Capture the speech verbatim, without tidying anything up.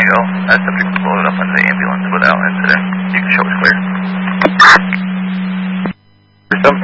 go. That subject was loaded up into the ambulance without incident. You can show us clear. For some